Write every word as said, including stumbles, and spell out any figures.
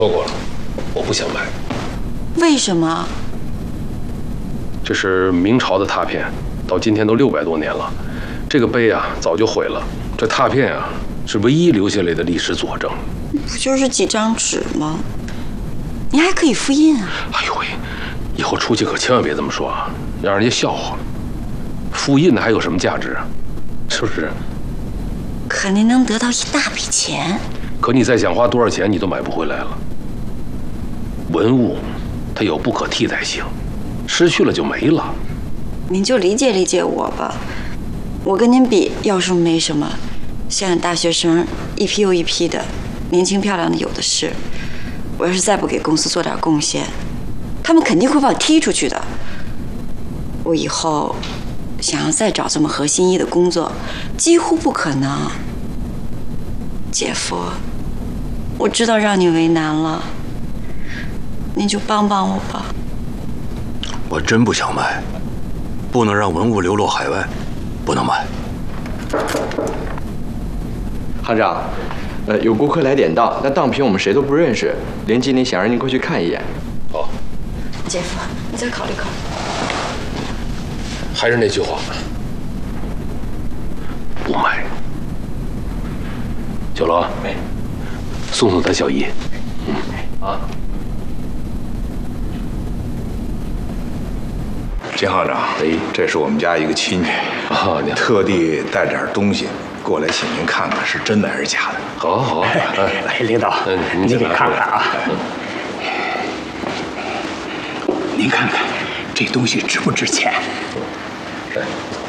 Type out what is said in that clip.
说过了，我不想卖。 为什么？ 这是明朝的拓片，到今天都六百多年了，这个碑啊早就毁了。这拓片啊是唯一留下来的历史佐证。 不就是几张纸吗？你还可以复印啊！ 哎呦喂，以后出去可千万别这么说啊，让人家笑话。复印的还有什么价值啊？是不是？ 可您能得到一大笔钱。 可你再想花多少钱，你都买不回来了。文物，它有不可替代性，失去了就没了。 您就理解理解我吧，我跟您比，要是没什么，现在大学生一批又一批的，年轻漂亮的有的是。我要是再不给公司做点贡献，他们肯定会把我踢出去的。我以后想要再找这么合心意的工作，几乎不可能。姐夫，我知道让你为难了，您就帮帮我吧。 我真不想卖，不能让文物流落海外，不能卖。 行长，呃，有顾客来点当，那当品我们谁都不认识，连经理想让您过去看一眼。 好， 姐夫，你再考虑考虑。 还是那句话，不卖。小罗，哎，送送他小姨。嗯，啊。 金行长，哎，这是我们家一个亲戚， 啊， 特地带点东西过来，请您看看是真的还是假的。 好，好，哎， 来，领导， 嗯， 您给看看啊。您看看，这东西值不值钱？ 对。